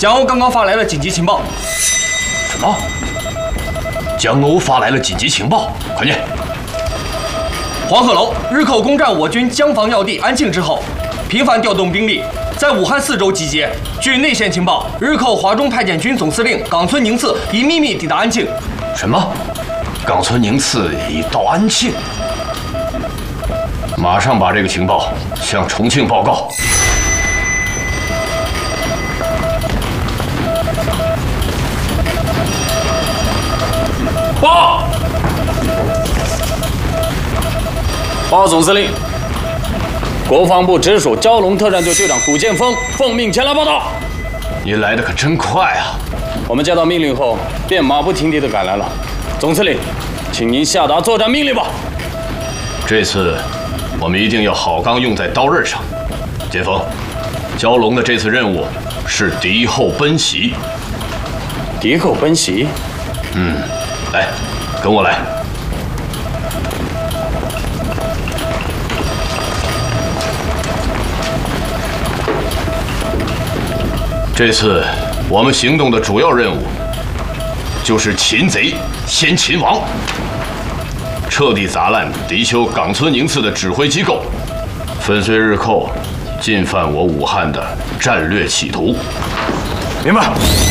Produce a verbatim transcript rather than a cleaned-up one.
江欧刚刚发来了紧急情报。 什么？江欧发来了紧急情报，快念！ 黄鹤楼日寇攻占我军江防要地安庆之后，频繁调动兵力，在武汉四周集结。据内线情报，日寇华中派遣军总司令冈村宁次已秘密抵达安庆。 什么？冈村宁次已到安庆？马上把这个情报向重庆报告。 报！报总司令，国防部直属蛟龙特战队队长古建峰奉命前来报道。 你来的可真快啊！ 我们接到命令后，便马不停蹄地赶来了。总司令，请您下达作战命令吧。 这次我们一定要好钢用在刀刃上。剑锋，蛟龙的这次任务是敌后奔袭。 敌后奔袭？ 嗯，来，跟我来。这次我们行动的主要任务就是擒贼先擒王，彻底砸烂敌酋冈村宁次的指挥机构，粉碎日寇进犯我武汉的战略企图。 明白。